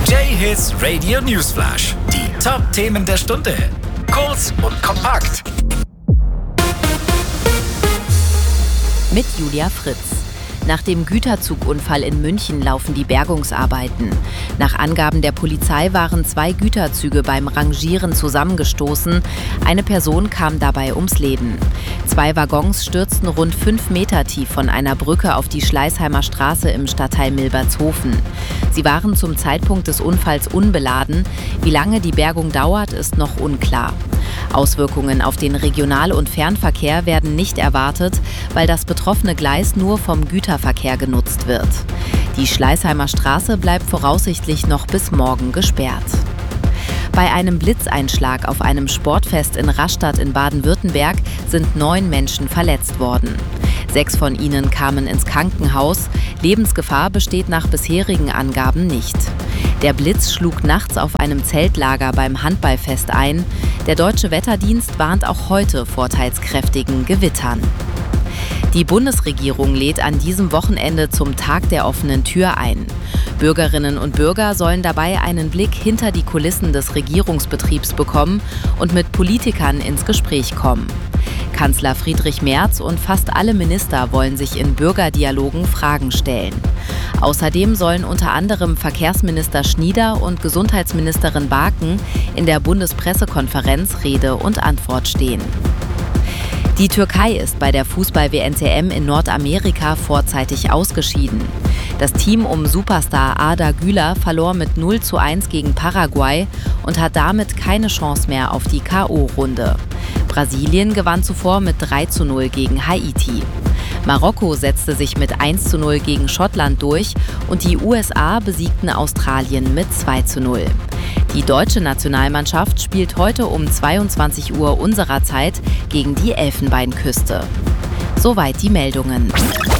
J-Hits Radio Newsflash. Die Top-Themen der Stunde. Kurz und kompakt. Mit Julia Fritz. Nach dem Güterzugunfall in München laufen die Bergungsarbeiten. Nach Angaben der Polizei waren 2 Güterzüge beim Rangieren zusammengestoßen. Eine Person kam dabei ums Leben. 2 Waggons stürzten rund 5 Meter tief von einer Brücke auf die Schleißheimer Straße im Stadtteil Milbertshofen. Sie waren zum Zeitpunkt des Unfalls unbeladen. Wie lange die Bergung dauert, ist noch unklar. Auswirkungen auf den Regional- und Fernverkehr werden nicht erwartet, weil das betroffene Gleis nur vom Güterverkehr genutzt wird. Die Schleißheimer Straße bleibt voraussichtlich noch bis morgen gesperrt. Bei einem Blitzeinschlag auf einem Sportfest in Rastatt in Baden-Württemberg sind 9 Menschen verletzt worden. 6 von ihnen kamen ins Krankenhaus. Lebensgefahr besteht nach bisherigen Angaben nicht. Der Blitz schlug nachts auf einem Zeltlager beim Handballfest ein. Der Deutsche Wetterdienst warnt auch heute vor teils kräftigen Gewittern. Die Bundesregierung lädt an diesem Wochenende zum Tag der offenen Tür ein. Bürgerinnen und Bürger sollen dabei einen Blick hinter die Kulissen des Regierungsbetriebs bekommen und mit Politikern ins Gespräch kommen. Kanzler Friedrich Merz und fast alle Minister wollen sich in Bürgerdialogen Fragen stellen. Außerdem sollen unter anderem Verkehrsminister Schnieder und Gesundheitsministerin Barken in der Bundespressekonferenz Rede und Antwort stehen. Die Türkei ist bei der Fußball-WNCM in Nordamerika vorzeitig ausgeschieden. Das Team um Superstar Arda Güler verlor mit 0:1 gegen Paraguay und hat damit keine Chance mehr auf die K.O.-Runde. Brasilien gewann zuvor mit 3:0 gegen Haiti. Marokko setzte sich mit 1:0 gegen Schottland durch und die USA besiegten Australien mit 2:0. Die deutsche Nationalmannschaft spielt heute um 22 Uhr unserer Zeit gegen die Elfenbeinküste. Soweit die Meldungen.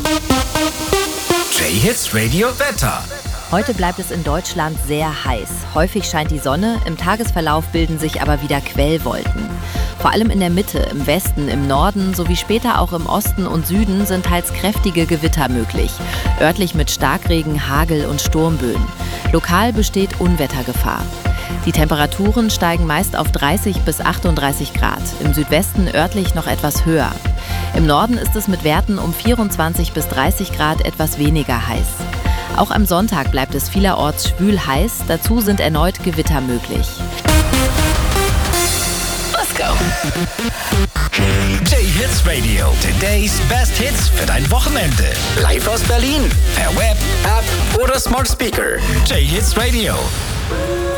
J-Hits Radio Wetter. Heute bleibt es in Deutschland sehr heiß. Häufig scheint die Sonne, im Tagesverlauf bilden sich aber wieder Quellwolken. Vor allem in der Mitte, im Westen, im Norden sowie später auch im Osten und Süden sind teils kräftige Gewitter möglich. Örtlich mit Starkregen, Hagel und Sturmböen. Lokal besteht Unwettergefahr. Die Temperaturen steigen meist auf 30 bis 38 Grad, im Südwesten örtlich noch etwas höher. Im Norden ist es mit Werten um 24 bis 30 Grad etwas weniger heiß. Auch am Sonntag bleibt es vielerorts schwül heiß, dazu sind erneut Gewitter möglich. Let's go! J-Hits Radio, today's best hits für dein Wochenende. Live aus Berlin, per Web, App oder Smart Speaker. J-Hits Radio.